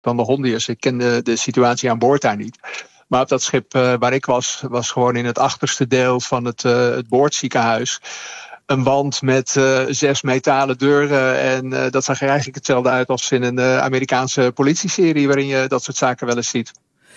van de Hondiërs. Ik ken de situatie aan boord daar niet. Maar op dat schip waar ik was gewoon in het achterste deel van het boordziekenhuis een wand met 6 metalen deuren. En dat zag er eigenlijk hetzelfde uit als in een Amerikaanse politieserie waarin je dat soort zaken wel eens ziet.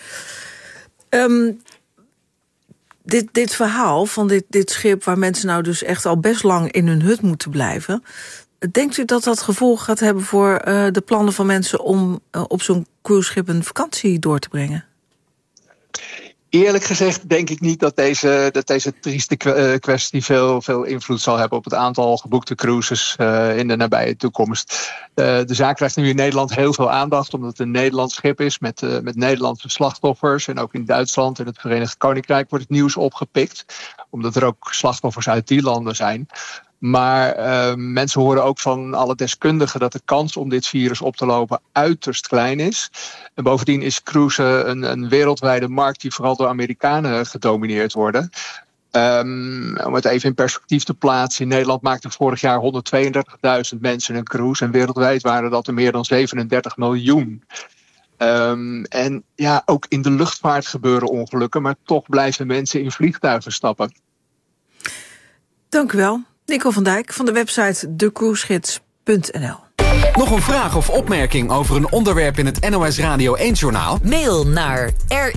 Dit verhaal van dit schip waar mensen nou dus echt al best lang in hun hut moeten blijven, denkt u dat gevolgen gaat hebben voor de plannen van mensen om op zo'n cruiseschip een vakantie door te brengen? Eerlijk gezegd denk ik niet dat deze trieste kwestie veel invloed zal hebben op het aantal geboekte cruises in de nabije toekomst. De zaak krijgt nu in Nederland heel veel aandacht, omdat het een Nederlands schip is met Nederlandse slachtoffers. En ook in Duitsland en het Verenigd Koninkrijk wordt het nieuws opgepikt, omdat er ook slachtoffers uit die landen zijn. Maar mensen horen ook van alle deskundigen dat de kans om dit virus op te lopen uiterst klein is. En bovendien is cruisen een wereldwijde markt die vooral door Amerikanen gedomineerd worden. Om het even in perspectief te plaatsen. In Nederland maakten vorig jaar 132.000 mensen een cruise. En wereldwijd waren dat er meer dan 37 miljoen. En ja, ook in de luchtvaart gebeuren ongelukken. Maar toch blijven mensen in vliegtuigen stappen. Dank u wel. Nico van Dijk van de website decruisegids.nl. Nog een vraag of opmerking over een onderwerp in het NOS Radio 1-journaal? Mail naar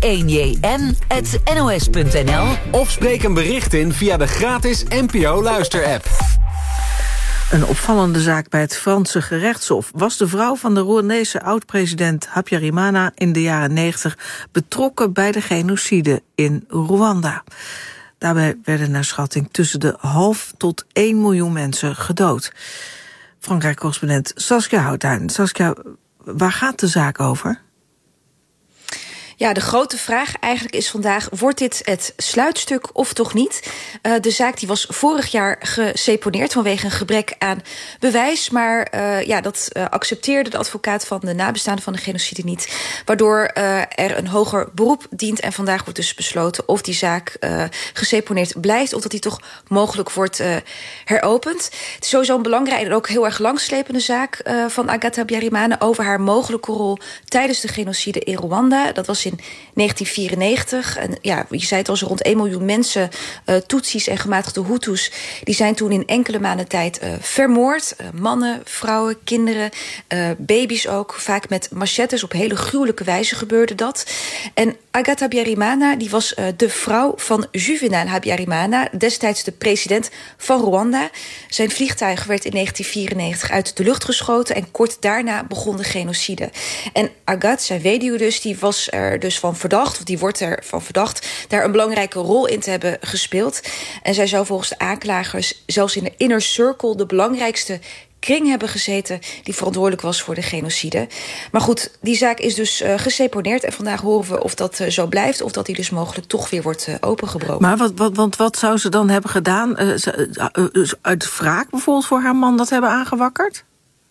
r1jn@nos.nl Of spreek een bericht in via de gratis NPO Luister-app. Een opvallende zaak bij het Franse gerechtshof was de vrouw van de Rwandese oud-president Habyarimana in de jaren 90 betrokken bij de genocide in Rwanda. Daarbij werden naar schatting tussen de 0,5 tot 1 miljoen mensen gedood. Frankrijk-correspondent Saskia Houttuin. Saskia, waar gaat de zaak over? Ja, de grote vraag eigenlijk is vandaag, wordt dit het sluitstuk of toch niet? De zaak die was vorig jaar geseponeerd vanwege een gebrek aan bewijs. Maar dat accepteerde de advocaat van de nabestaanden van de genocide niet. Waardoor er een hoger beroep dient. En vandaag wordt dus besloten of die zaak geseponeerd blijft, of dat die toch mogelijk wordt heropend. Het is sowieso een belangrijke en ook heel erg langslepende zaak van Agatha Habyarimana over haar mogelijke rol tijdens de genocide in Rwanda. Dat was in 1994. En ja, je zei het al, zo rond 1 miljoen mensen, Tutsis en gematigde Hutus, die zijn toen in enkele maanden tijd vermoord. Mannen, vrouwen, kinderen, baby's ook. Vaak met machetes, op hele gruwelijke wijze gebeurde dat. En Agatha Habyarimana, die was de vrouw van Juvenal Habyarimana, destijds de president van Rwanda. Zijn vliegtuig werd in 1994 uit de lucht geschoten en kort daarna begon de genocide. En Agatha, zijn weduwe dus, die was er dus van verdacht, of die wordt ervan verdacht, daar een belangrijke rol in te hebben gespeeld. En zij zou volgens de aanklagers zelfs in de inner circle, de belangrijkste kring, hebben gezeten die verantwoordelijk was voor de genocide. Maar goed, die zaak is dus geseponeerd en vandaag horen we of dat zo blijft, of dat die dus mogelijk toch weer wordt opengebroken. Maar wat zou ze dan hebben gedaan? Uit wraak bijvoorbeeld voor haar man dat hebben aangewakkerd?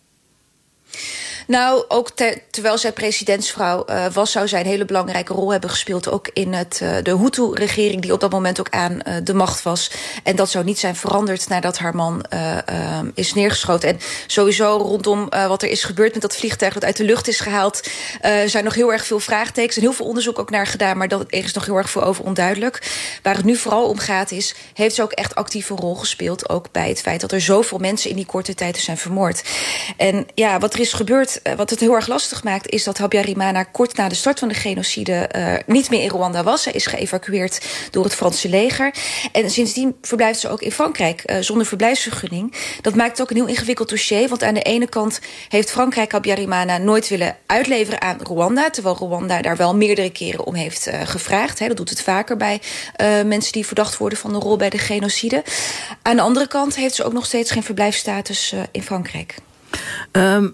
Nou, ook terwijl zij presidentsvrouw was, zou zij een hele belangrijke rol hebben gespeeld, ook in de Hutu-regering die op dat moment ook aan de macht was. En dat zou niet zijn veranderd nadat haar man is neergeschoten. En sowieso rondom wat er is gebeurd met dat vliegtuig dat uit de lucht is gehaald, zijn nog heel erg veel vraagtekens en heel veel onderzoek ook naar gedaan, maar er is nog heel erg veel over onduidelijk. Waar het nu vooral om gaat is, heeft ze ook echt actief een rol gespeeld, ook bij het feit dat er zoveel mensen in die korte tijd zijn vermoord. En ja, wat er is gebeurd, wat het heel erg lastig maakt, is dat Habyarimana kort na de start van de genocide niet meer in Rwanda was. Zij is geëvacueerd door het Franse leger. En sindsdien verblijft ze ook in Frankrijk zonder verblijfsvergunning. Dat maakt het ook een heel ingewikkeld dossier. Want aan de ene kant heeft Frankrijk Habyarimana nooit willen uitleveren aan Rwanda, terwijl Rwanda daar wel meerdere keren om heeft gevraagd. Dat doet het vaker bij mensen die verdacht worden van de rol bij de genocide. Aan de andere kant heeft ze ook nog steeds geen verblijfsstatus in Frankrijk.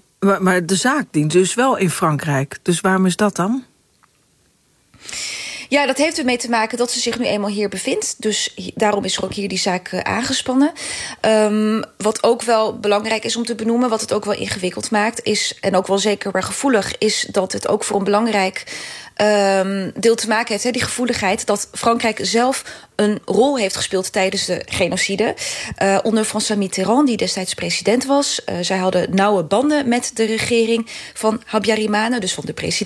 Maar de zaak dient dus wel in Frankrijk. Dus waarom is dat dan? Ja, dat heeft ermee te maken dat ze zich nu eenmaal hier bevindt. Dus daarom is er ook hier die zaak aangespannen. Wat ook wel belangrijk is om te benoemen, wat het ook wel ingewikkeld maakt, is, en ook wel zeker maar gevoelig, is dat het ook voor een belangrijk deel te maken heeft, die gevoeligheid, dat Frankrijk zelf een rol heeft gespeeld tijdens de genocide. Onder François Mitterrand, die destijds president was. Zij hadden nauwe banden met de regering van Habyarimana, dus van de president.